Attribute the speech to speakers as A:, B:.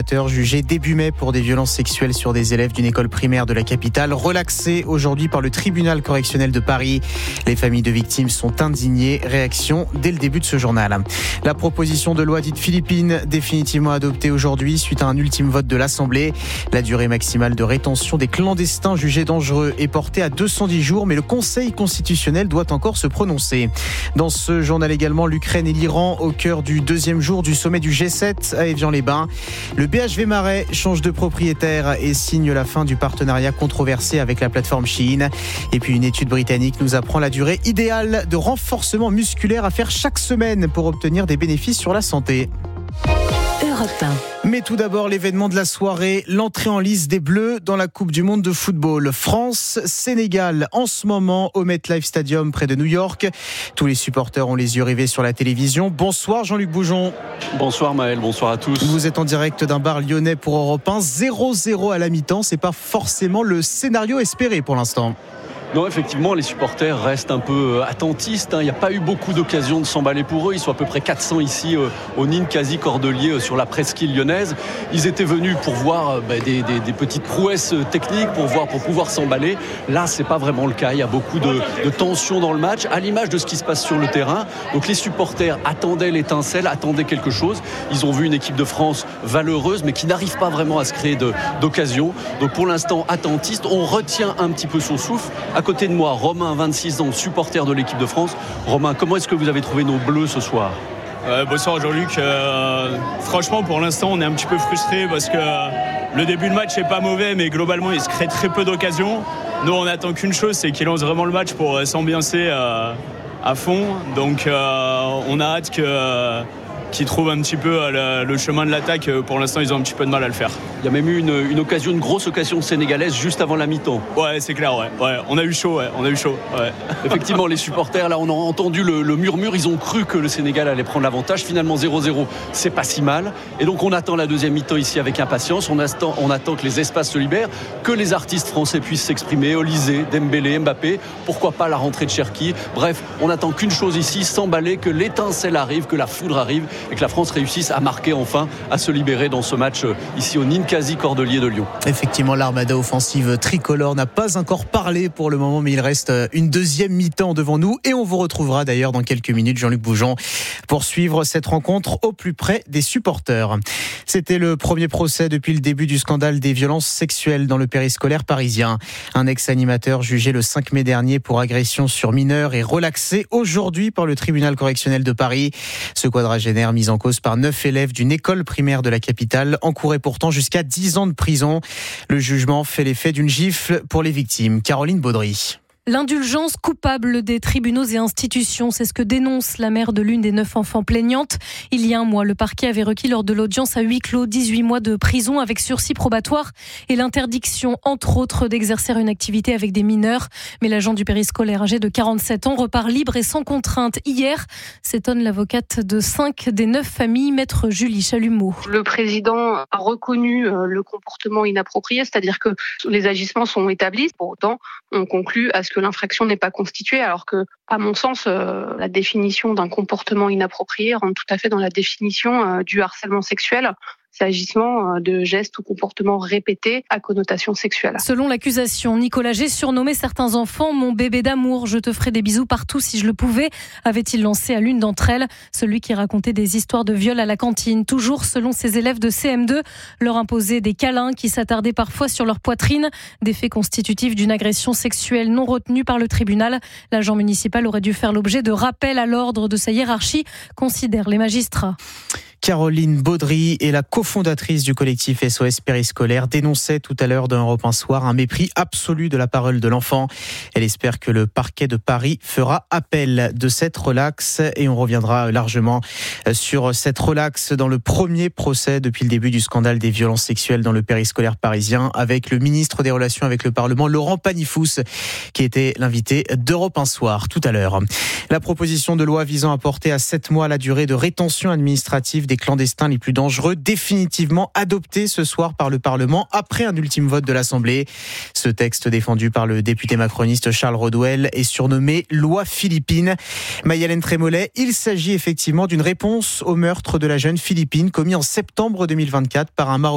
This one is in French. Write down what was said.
A: animateur jugé début mai pour des violences sexuelles sur des élèves d'une école primaire de la capitale, relaxé aujourd'hui par le tribunal correctionnel de Paris. Les familles de victimes sont indignées. Réaction dès le début de ce journal. La proposition de loi dite Philippines, définitivement adoptée aujourd'hui suite à un ultime vote de l'Assemblée. La durée maximale de rétention des clandestins jugés dangereux est portée à 210 jours, mais le Conseil constitutionnel doit encore se prononcer. Dans ce journal également, l'Ukraine et l'Iran au cœur du deuxième jour du sommet du G7 à Évian-les-Bains. Le BHV Marais change de propriétaire et signe la fin du partenariat controversé avec la plateforme Shein. Et puis une étude britannique nous apprend la durée idéale de renforcement musculaire à faire chaque semaine pour obtenir des bénéfices sur la santé.
B: Europe 1.
A: Mais tout d'abord, l'événement de la soirée, l'entrée en lice des Bleus dans la Coupe du Monde de football. France-Sénégal, en ce moment, au MetLife Stadium près de New York. Tous les supporters ont les yeux rivés sur la télévision. Bonsoir Jean-Luc Boujon.
C: Bonsoir Maël, bonsoir à tous.
A: Vous êtes en direct d'un bar lyonnais pour Europe 1. 0-0 à la mi-temps, c'est pas forcément le scénario espéré pour l'instant.
C: Non, effectivement, les supporters restent un peu attentistes. Il n'y a pas eu beaucoup d'occasions de s'emballer pour eux. Ils sont à peu près 400 ici au Ninkasi Cordelier sur la presqu'île lyonnaise. Ils étaient venus pour voir des petites prouesses techniques, pour pouvoir s'emballer. Là, c'est pas vraiment le cas. Il y a beaucoup de tension dans le match, à l'image de ce qui se passe sur le terrain. Donc les supporters attendaient l'étincelle, attendaient quelque chose. Ils ont vu une équipe de France valeureuse, mais qui n'arrive pas vraiment à se créer d'occasion. Donc pour l'instant, attentiste. On retient un petit peu son souffle. À côté de moi, Romain, 26 ans, supporter de l'équipe de France. Romain, comment est-ce que vous avez trouvé nos Bleus ce soir ?
D: Bonsoir Jean-Luc. Franchement, pour l'instant, on est un petit peu frustrés parce que le début de match n'est pas mauvais, mais globalement, il se crée très peu d'occasions. Nous, on n'attend qu'une chose, c'est qu'ils lancent vraiment le match pour s'ambiancer à fond. Donc, on a hâte qu'ils trouvent un petit peu le chemin de l'attaque. Pour l'instant, ils ont un petit peu de mal à le faire.
C: Il y a même eu une grosse occasion sénégalaise juste avant la mi-temps.
D: Ouais, c'est clair, ouais. On a eu chaud, ouais.
C: Effectivement, les supporters, là, on a entendu le murmure. Ils ont cru que le Sénégal allait prendre l'avantage. Finalement, 0-0, c'est pas si mal. Et donc, on attend la deuxième mi-temps ici avec impatience. On attend que les espaces se libèrent, que les artistes français puissent s'exprimer. Olysée, Dembélé, Mbappé. Pourquoi pas la rentrée de Cherki. Bref, on n'attend qu'une chose ici, s'emballer, que l'étincelle arrive, que la foudre arrive et que la France réussisse à marquer enfin, à se libérer dans ce match ici au Ninkasi Cordelier de Lyon.
A: Effectivement, l'armada offensive tricolore n'a pas encore parlé pour le moment, mais il reste une deuxième mi-temps devant nous et on vous retrouvera d'ailleurs dans quelques minutes, Jean-Luc Boujon, pour suivre cette rencontre au plus près des supporters. C'était le premier procès depuis le début du scandale des violences sexuelles dans le périscolaire parisien. Un ex-animateur jugé le 5 mai dernier pour agression sur mineur est relaxé aujourd'hui par le tribunal correctionnel de Paris. Ce quadragénaire mis en cause par 9 élèves d'une école primaire de la capitale encourait pourtant jusqu'à 10 ans de prison. Le jugement fait l'effet d'une gifle pour les victimes. Caroline Baudry.
B: L'indulgence coupable des tribunaux et institutions, c'est ce que dénonce la mère de l'une des 9 enfants plaignantes. Il y a un mois, le parquet avait requis lors de l'audience à huis clos 18 mois de prison avec sursis probatoire et l'interdiction, entre autres, d'exercer une activité avec des mineurs. Mais l'agent du périscolaire âgé de 47 ans repart libre et sans contrainte. Hier, s'étonne l'avocate de 5 des 9 familles, maître Julie Chalumeau.
E: Le président a reconnu le comportement inapproprié, c'est-à-dire que les agissements sont établis. Pour autant, on conclut à ce que l'infraction n'est pas constituée, alors que, à mon sens, la définition d'un comportement inapproprié rentre tout à fait dans la définition du harcèlement sexuel. S'agissement de gestes ou comportements répétés à connotation sexuelle.
B: Selon l'accusation, Nicolas G surnommait certains enfants « mon bébé d'amour, je te ferai des bisous partout si je le pouvais », avait-il lancé à l'une d'entre elles, celui qui racontait des histoires de viol à la cantine. Toujours selon ses élèves de CM2, leur imposait des câlins qui s'attardaient parfois sur leur poitrine, des faits constitutifs d'une agression sexuelle non retenue par le tribunal. L'agent municipal aurait dû faire l'objet de rappels à l'ordre de sa hiérarchie, considèrent les magistrats.
A: Caroline Baudry est la cofondatrice du collectif SOS Périscolaire, dénonçait tout à l'heure dans Europe 1 Soir un mépris absolu de la parole de l'enfant. Elle espère que le parquet de Paris fera appel de cette relaxe et on reviendra largement sur cette relaxe dans le premier procès depuis le début du scandale des violences sexuelles dans le périscolaire parisien avec le ministre des Relations avec le Parlement, Laurent Panifoux, qui était l'invité d'Europe 1 Soir tout à l'heure. La proposition de loi visant à porter à 7 mois la durée de rétention administrative des clandestins les plus dangereux, définitivement adopté ce soir par le Parlement après un ultime vote de l'Assemblée. Ce texte défendu par le député macroniste Charles Rodwell est surnommé loi Philippines. Maï-Hélène Trémollet, il s'agit effectivement d'une réponse au meurtre de la jeune Philippine commis en septembre 2024 par un Marocain